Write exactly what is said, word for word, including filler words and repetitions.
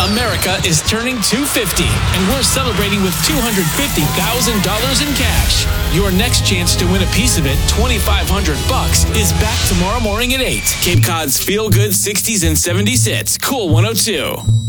America is turning two hundred fifty, and we're celebrating with two hundred fifty thousand dollars in cash. Your next chance to win a piece of it, twenty-five hundred bucks, is back tomorrow morning at eight. Cape Cod's Feel Good sixties and seventies hits, Cool one oh two.